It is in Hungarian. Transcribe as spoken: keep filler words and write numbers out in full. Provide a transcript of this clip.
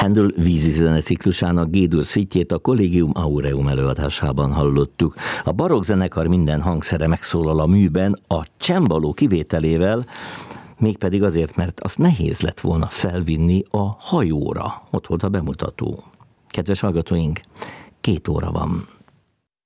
Handel vízi zene ciklusának G-dur szüitjét a Collegium Aureum előadásában hallottuk. A barokk zenekar minden hangszere megszólal a műben, a csembaló kivételével, mégpedig azért, mert azt nehéz lett volna felvinni a hajóra. Ott volt a bemutató. Kedves hallgatóink, két óra van.